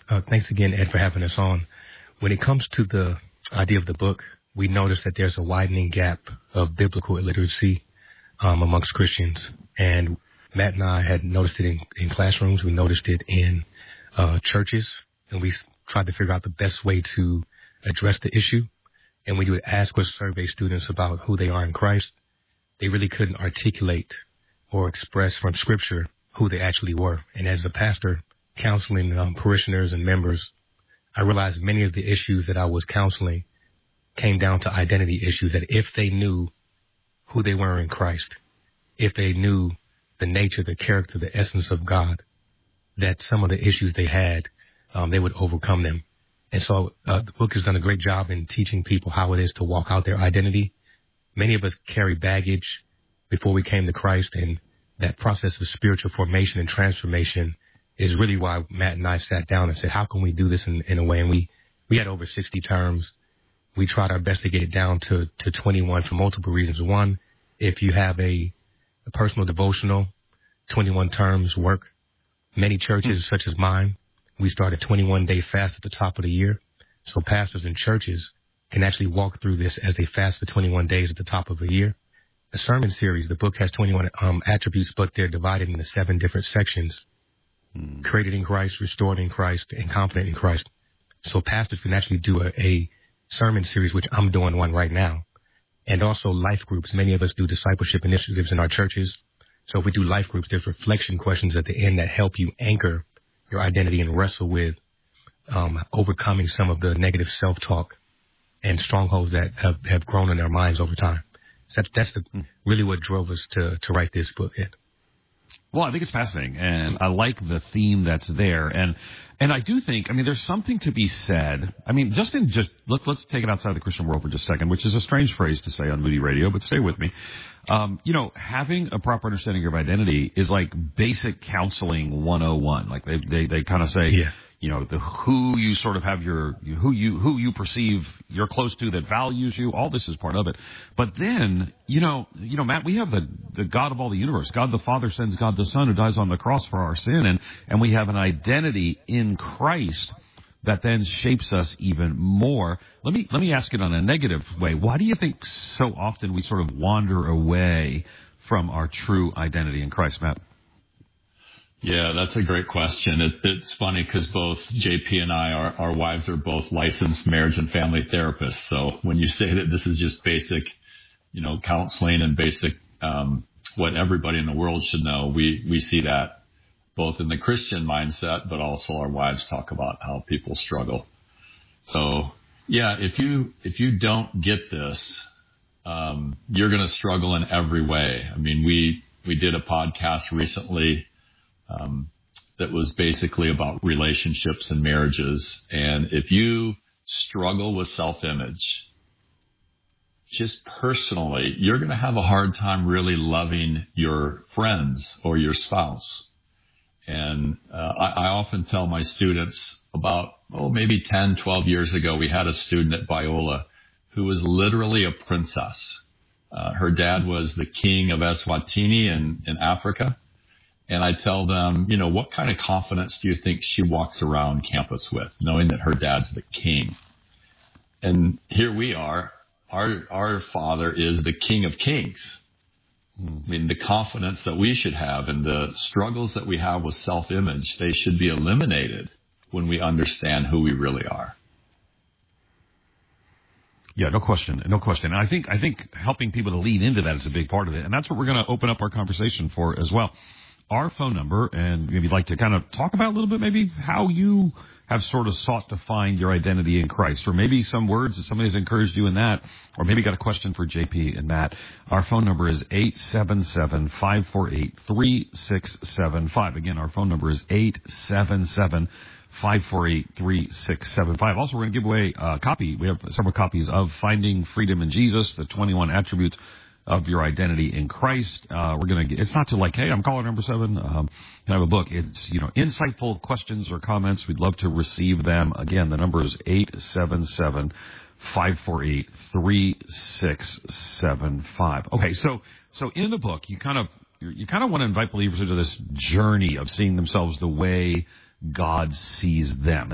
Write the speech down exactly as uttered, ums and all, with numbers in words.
Uh, thanks again, Ed, for having us on. When it comes to the idea of the book, we notice that there's a widening gap of biblical illiteracy um, amongst Christians. And Matt and I had noticed it in, in classrooms. We noticed it in uh, churches. And we tried to figure out the best way to address the issue. And when you would ask or survey students about who they are in Christ, they really couldn't articulate or express from Scripture who they actually were. And as a pastor counseling um, parishioners and members, I realized many of the issues that I was counseling came down to identity issues, that if they knew who they were in Christ, if they knew the nature, the character, the essence of God, that some of the issues they had, um, they would overcome them. And so uh, the book has done a great job in teaching people how it is to walk out their identity. Many of us carry baggage before we came to Christ, and that process of spiritual formation and transformation is really why Matt and I sat down and said, how can we do this in, in a way? And we, we had over sixty terms. We tried our best to get it down to, to twenty-one for multiple reasons. One, if you have a, a personal devotional, twenty-one terms work. Many churches, mm-hmm. such as mine, we start a twenty-one day fast at the top of the year. So pastors and churches can actually walk through this as they fast for twenty-one days at the top of a year. A sermon series, the book has twenty-one um, attributes, but they're divided into seven different sections. Mm. Created in Christ, restored in Christ, and confident in Christ. So pastors can actually do a, a sermon series, which I'm doing one right now. And also life groups. Many of us do discipleship initiatives in our churches. So if we do life groups, there's reflection questions at the end that help you anchor your identity and wrestle with um, overcoming some of the negative self-talk and strongholds that have, have grown in our minds over time. So that's, that's the, really what drove us to, to write this book. Ed. Well, I think it's fascinating, and I like the theme that's there. And and I do think, I mean, there's something to be said. I mean, just in, just look, let's take it outside the Christian world for just a second, which is a strange phrase to say on Moody Radio, but stay with me. Um, you know, having a proper understanding of your identity is like basic counseling one oh one. Like they they, they kind of say, yeah. you know, the who you sort of have your, who you, who you perceive you're close to that values you, all this is part of it. But then, you know, you know, Matt, we have the, the God of all the universe. God the Father sends God the Son who dies on the cross for our sin. And, and we have an identity in Christ that then shapes us even more. Let me, let me ask it on a negative way. Why do you think so often we sort of wander away from our true identity in Christ, Matt? Yeah, that's a great question. It, it's funny because both J P and I, our, our wives are both licensed marriage and family therapists. So when you say that this is just basic, you know, counseling and basic, um, what everybody in the world should know, we, we see that both in the Christian mindset, but also our wives talk about how people struggle. So yeah, if you, if you don't get this, um, you're going to struggle in every way. I mean, we, we did a podcast recently Um, that was basically about relationships and marriages. And if you struggle with self-image, just personally, you're going to have a hard time really loving your friends or your spouse. And uh, I, I often tell my students about, oh, maybe ten, twelve years ago, we had a student at Biola who was literally a princess. Uh, her dad was the king of Eswatini in, in Africa. And I tell them, you know, what kind of confidence do you think she walks around campus with, knowing that her dad's the king? And here we are. Our our father is the King of Kings. I mean, the confidence that we should have and the struggles that we have with self-image, they should be eliminated when we understand who we really are. Yeah, no question, no question. And I think I think helping people to lean into that is a big part of it, and that's what we're going to open up our conversation for as well. Our phone number, and maybe you'd like to kind of talk about a little bit maybe how you have sort of sought to find your identity in Christ, or maybe some words that somebody has encouraged you in that, or maybe got a question for J P and Matt. Our phone number is eight seven seven, five four eight, three six seven five. Again, our phone number is eight seven seven, five four eight, three six seven five. Also, we're going to give away a copy. We have several copies of Finding Freedom in Jesus, the twenty-one attributes of your identity in Christ. Uh, we're going to, it's not to like, hey, I'm caller number seven. Um, can I have a book? It's, you know, insightful questions or comments. We'd love to receive them. Again, the number is eight seven seven, five four eight, three six seven five. Okay. So, so in the book, you kind of, you kind of want to invite believers into this journey of seeing themselves the way God sees them.